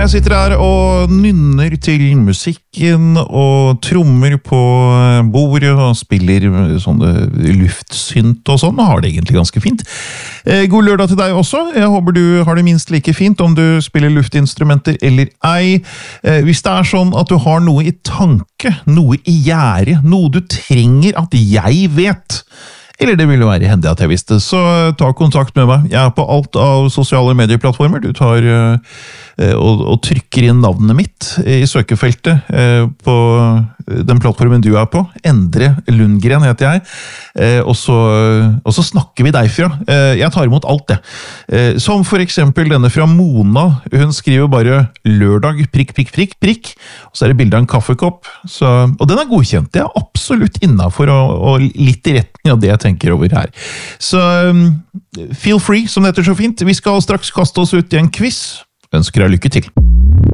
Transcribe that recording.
Jeg sitter her og nynner til musikken og trommer på bordet og spiller sånne luftsynt og sånn, og har det egentlig ganske fint. God lørdag til deg også. Jeg håper du har det minst like fint om du spiller luftinstrumenter eller ei. Hvis det er sånn at du har noe i tanke, noe i gjære, noe du trenger at jeg vet, eller det ville være hendig at jeg visste, så ta kontakt med meg. Jeg er på alt av sosiale medieplattformer. Du tar og trykker inn navnet mitt i søkefeltet på den plattformen du er på. Endre Lundgren heter jeg. Og så snakker vi derfra. Jeg tar imot alt det. Som for eksempel denne fra Mona. Hun skriver bare lørdag, prikk, prikk, prikk, prikk. Og så er det bildet av en kaffekopp. Og den er godkjent. Det er absolutt innenfor og litt i retning av det jeg tenker over her. Så feel free, som det heter så fint. Vi skal straks kaste oss ut i en quiz. Ønsker deg lykke til.